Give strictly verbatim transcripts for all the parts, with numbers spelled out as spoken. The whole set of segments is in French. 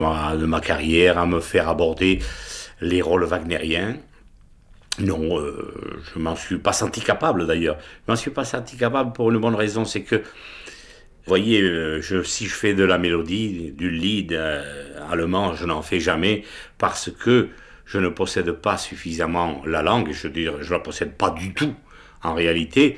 de ma carrière à me faire aborder les rôles wagnériens. Non, euh, je m'en suis pas senti capable d'ailleurs. Je m'en suis pas senti capable pour une bonne raison, c'est que, vous voyez, euh, je, si je fais de la mélodie, du lead euh, allemand, je n'en fais jamais parce que je ne possède pas suffisamment la langue, je veux dire, je la possède pas du tout en réalité.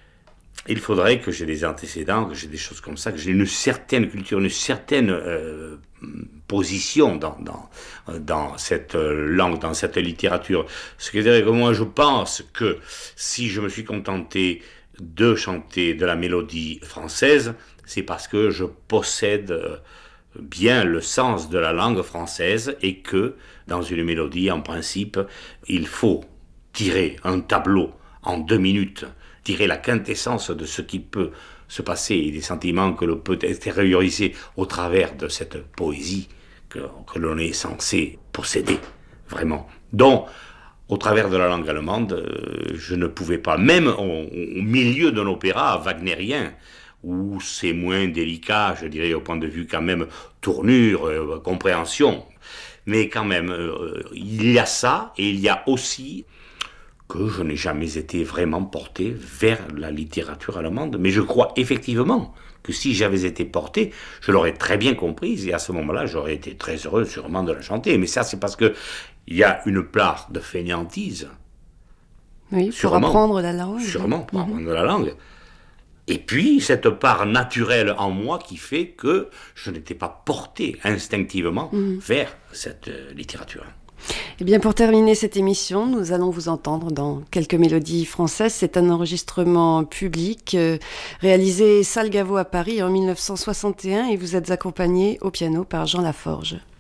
Il faudrait que j'ai des antécédents, que j'ai des choses comme ça, que j'ai une certaine culture, une certaine euh, position dans, dans, dans cette langue, dans cette littérature. Ce qui veut dire que moi je pense que si je me suis contenté de chanter de la mélodie française, c'est parce que je possède bien le sens de la langue française et que dans une mélodie, en principe, il faut tirer un tableau en deux minutes, tirer la quintessence de ce qui peut se passer et des sentiments que l'on peut extérioriser au travers de cette poésie que, que l'on est censé posséder, vraiment. Donc, au travers de la langue allemande, euh, je ne pouvais pas, même au, au milieu d'un opéra wagnérien, où c'est moins délicat, je dirais, au point de vue quand même tournure, euh, compréhension, mais quand même, euh, il y a ça, et il y a aussi que je n'ai jamais été vraiment porté vers la littérature allemande. Mais je crois effectivement que si j'avais été porté, je l'aurais très bien comprise, et à ce moment-là, j'aurais été très heureux sûrement de la chanter. Mais ça, c'est parce que il y a une part de fainéantise. Oui, pour apprendre la langue. Sûrement, pour mmh. apprendre la langue. Et puis, cette part naturelle en moi qui fait que je n'étais pas porté instinctivement mmh. vers cette euh, littérature. Eh bien, pour terminer cette émission, nous allons vous entendre dans quelques mélodies françaises. C'est un enregistrement public euh, réalisé Salle Gaveau à Paris en mille neuf cent soixante et un et vous êtes accompagné au piano par Jean Laforge.